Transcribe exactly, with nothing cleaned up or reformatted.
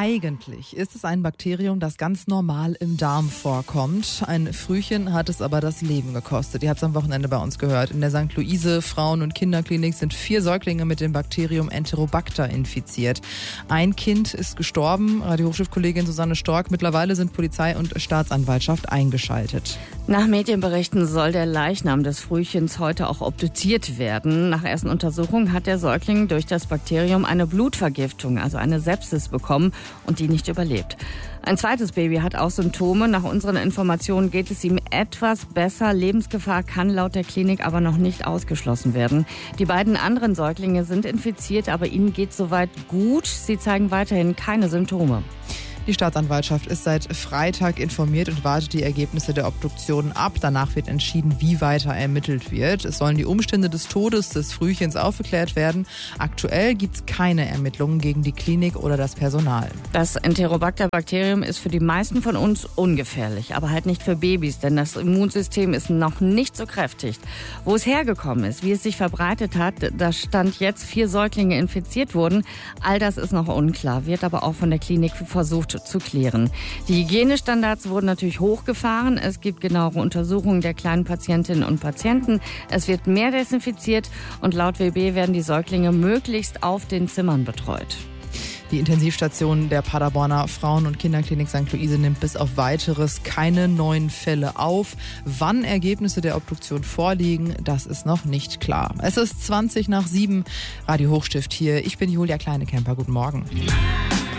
Eigentlich ist es ein Bakterium, das ganz normal im Darm vorkommt. Ein Frühchen hat es aber das Leben gekostet. Ihr habt es am Wochenende bei uns gehört. In der Sankt Luise Frauen- und Kinderklinik sind vier Säuglinge mit dem Bakterium Enterobacter infiziert. Ein Kind ist gestorben. Radio-Hochschulkollegin Susanne Stork. Mittlerweile sind Polizei und Staatsanwaltschaft eingeschaltet. Nach Medienberichten soll der Leichnam des Frühchens heute auch obduziert werden. Nach ersten Untersuchungen hat der Säugling durch das Bakterium eine Blutvergiftung, also eine Sepsis bekommen und die nicht überlebt. Ein zweites Baby hat auch Symptome. Nach unseren Informationen geht es ihm etwas besser. Lebensgefahr kann laut der Klinik aber noch nicht ausgeschlossen werden. Die beiden anderen Säuglinge sind infiziert, aber ihnen geht soweit gut. Sie zeigen weiterhin keine Symptome. Die Staatsanwaltschaft ist seit Freitag informiert und wartet die Ergebnisse der Obduktion ab. Danach wird entschieden, wie weiter ermittelt wird. Es sollen die Umstände des Todes des Frühchens aufgeklärt werden. Aktuell gibt es keine Ermittlungen gegen die Klinik oder das Personal. Das Enterobacter-Bakterium ist für die meisten von uns ungefährlich, aber halt nicht für Babys, denn das Immunsystem ist noch nicht so kräftig. Wo es hergekommen ist, wie es sich verbreitet hat, da stand jetzt vier Säuglinge infiziert wurden. All das ist noch unklar, wird aber auch von der Klinik versucht zu klären. Die Hygienestandards wurden natürlich hochgefahren. Es gibt genauere Untersuchungen der kleinen Patientinnen und Patienten. Es wird mehr desinfiziert und laut W B werden die Säuglinge möglichst auf den Zimmern betreut. Die Intensivstation der Paderborner Frauen- und Kinderklinik Sankt Luise nimmt bis auf Weiteres keine neuen Fälle auf. Wann Ergebnisse der Obduktion vorliegen, das ist noch nicht klar. Es ist zwanzig nach sieben, Radio Hochstift hier. Ich bin Julia Kleinekemper. Guten Morgen.